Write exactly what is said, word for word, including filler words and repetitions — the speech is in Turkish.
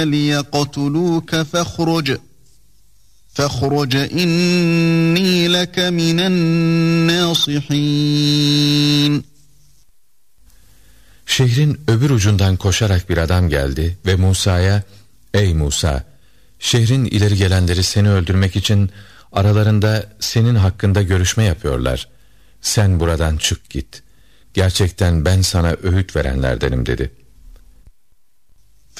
لِيَقْتُلُوكَ فَاخْرُجْ فَاخْرُجْ إِنِّي لَكَ مِنَ النَّاصِحِينَ. Şehrin öbür ucundan koşarak bir adam geldi ve Musa'ya, "Ey Musa, şehrin ileri gelenleri seni öldürmek için aralarında senin hakkında görüşme yapıyorlar. Sen buradan çık git. Gerçekten ben sana öğüt verenlerdenim," dedi.